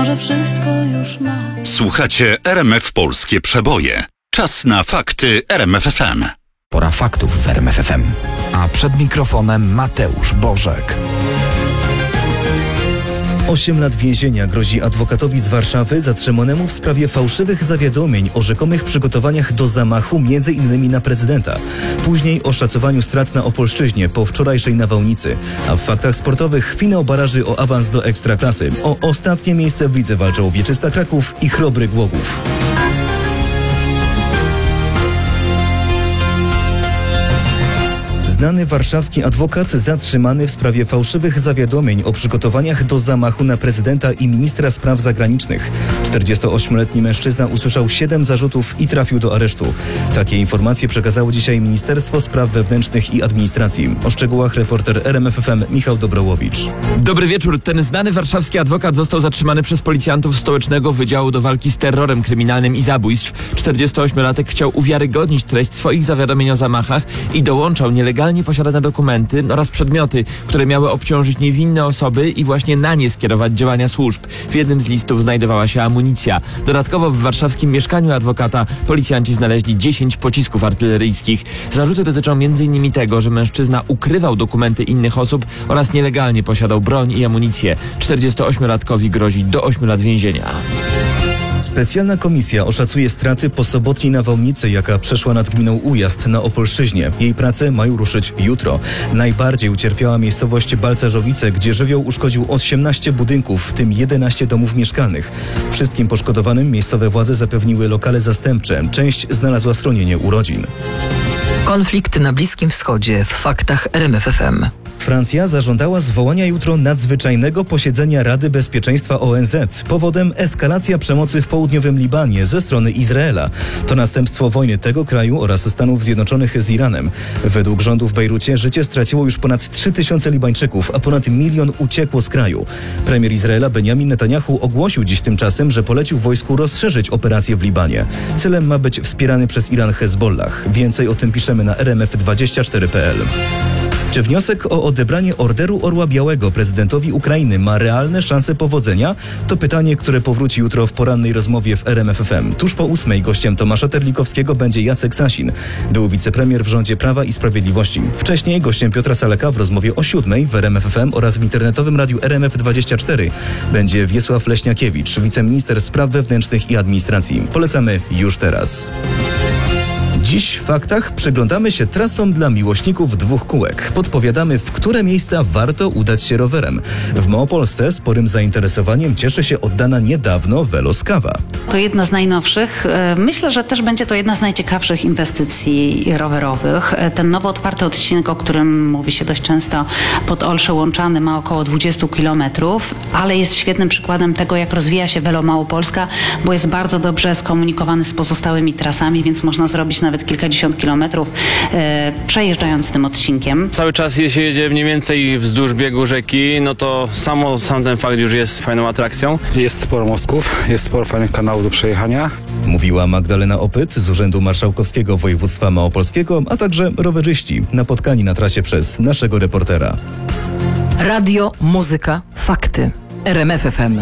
może wszystko już ma. Słuchacie RMF Polskie Przeboje. Czas na fakty RMF FM. Pora faktów w RMF FM. A przed mikrofonem Mateusz Bożek. 8 lat więzienia grozi adwokatowi z Warszawy zatrzymanemu w sprawie fałszywych zawiadomień o rzekomych przygotowaniach do zamachu m.in. na prezydenta. Później o szacowaniu strat na Opolszczyźnie po wczorajszej nawałnicy. A w faktach sportowych finał baraży o awans do Ekstraklasy. O ostatnie miejsce w lidze walczą Wieczysta Kraków i Chrobry Głogów. Znany warszawski adwokat zatrzymany w sprawie fałszywych zawiadomień o przygotowaniach do zamachu na prezydenta i ministra spraw zagranicznych. 48-letni mężczyzna usłyszał 7 zarzutów i trafił do aresztu. Takie informacje przekazało dzisiaj Ministerstwo Spraw Wewnętrznych i Administracji. O szczegółach reporter RMF FM Michał Dobrołowicz. Dobry wieczór. Ten znany warszawski adwokat został zatrzymany przez policjantów Stołecznego Wydziału do Walki z Terrorem Kryminalnym i Zabójstw. 48-latek chciał uwiarygodnić treść swoich zawiadomień o zamachach i dołączał nielegalnie posiadane dokumenty oraz przedmioty, które miały obciążyć niewinne osoby i właśnie na nie skierować działania służb. W jednym z listów znajdowała się amunicja. Dodatkowo w warszawskim mieszkaniu adwokata policjanci znaleźli 10 pocisków artyleryjskich. Zarzuty dotyczą m.in. tego, że mężczyzna ukrywał dokumenty innych osób oraz nielegalnie posiadał broń i amunicję. 48-latkowi grozi do 8 lat więzienia. Specjalna komisja oszacuje straty po sobotniej nawałnicy, jaka przeszła nad gminą Ujazd na Opolszczyźnie. Jej prace mają ruszyć jutro. Najbardziej ucierpiała miejscowość Balcarzowice, gdzie żywioł uszkodził 18 budynków, w tym 11 domów mieszkalnych. Wszystkim poszkodowanym miejscowe władze zapewniły lokale zastępcze. Część znalazła schronienie u rodzin. Konflikt na Bliskim Wschodzie w faktach RMF FM. Francja zażądała zwołania jutro nadzwyczajnego posiedzenia Rady Bezpieczeństwa ONZ. Powodem eskalacja przemocy w południowym Libanie ze strony Izraela. To następstwo wojny tego kraju oraz Stanów Zjednoczonych z Iranem. Według rządu w Bejrucie życie straciło już ponad 3000 Libańczyków, a ponad 1 milion uciekło z kraju. Premier Izraela Benjamin Netanyahu ogłosił dziś tymczasem, że polecił wojsku rozszerzyć operację w Libanie. Celem ma być wspierany przez Iran Hezbollah. Więcej o tym piszemy na rmf24.pl. Czy wniosek o odebranie Orderu Orła Białego prezydentowi Ukrainy ma realne szanse powodzenia? To pytanie, które powróci jutro w porannej rozmowie w RMF FM. Tuż po 8 gościem Tomasza Terlikowskiego będzie Jacek Sasin. Był wicepremier w rządzie Prawa i Sprawiedliwości. Wcześniej gościem Piotra Saleka w rozmowie o 7 w RMF FM oraz w internetowym radiu RMF24 będzie Wiesław Leśniakiewicz, wiceminister spraw wewnętrznych i administracji. Polecamy już teraz. Dziś w faktach przyglądamy się trasom dla miłośników dwóch kółek. Podpowiadamy, w które miejsca warto udać się rowerem. W Małopolsce sporym zainteresowaniem cieszy się oddana niedawno Veloskawa. To jedna z najnowszych. Myślę, że też będzie to jedna z najciekawszych inwestycji rowerowych. Ten nowo otwarty odcinek, o którym mówi się dość często, pod Olsze Łączany, ma około 20 kilometrów, ale jest świetnym przykładem tego, jak rozwija się Velo Małopolska, bo jest bardzo dobrze skomunikowany z pozostałymi trasami, więc można zrobić nawet kilkadziesiąt kilometrów przejeżdżając tym odcinkiem. Cały czas się jedzie mniej więcej wzdłuż biegu rzeki, no to sam ten fakt już jest fajną atrakcją. Jest sporo mostków, jest sporo fajnych kanałów do przejechania. Mówiła Magdalena Opyt z Urzędu Marszałkowskiego Województwa Małopolskiego, a także rowerzyści napotkani na trasie przez naszego reportera. Radio, muzyka, fakty. RMF FM.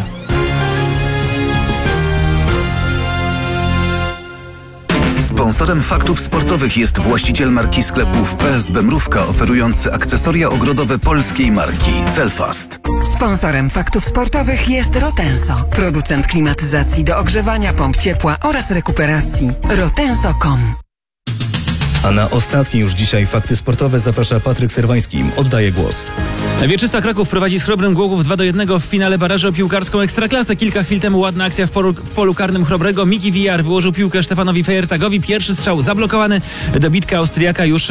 Sponsorem faktów sportowych jest właściciel marki sklepów PSB Mrówka, oferujący akcesoria ogrodowe polskiej marki Celfast. Sponsorem faktów sportowych jest Rotenso, producent klimatyzacji do ogrzewania, pomp ciepła oraz rekuperacji. Rotenso.com. A na ostatnie już dzisiaj fakty sportowe zaprasza Patryk Serwański. Oddaję głos. Wieczysta Kraków prowadzi z Chrobrym Głogów 2-1 w finale barażu o piłkarską Ekstraklasę. Kilka chwil temu ładna akcja w polu karnym Chrobrego. Miki Wijar wyłożył piłkę Stefanowi Fejertagowi. Pierwszy strzał zablokowany. Dobitka Austriaka już